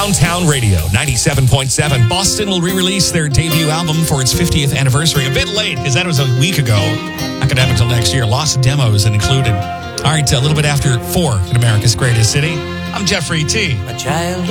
Downtown Radio, 97.7. Boston will re-release their debut album for its 50th anniversary. A bit late, because that was a week ago. Not going to happen until next year. Lost demos included. All right, a little bit after 4 in America's greatest city. I'm Jeffrey T. A child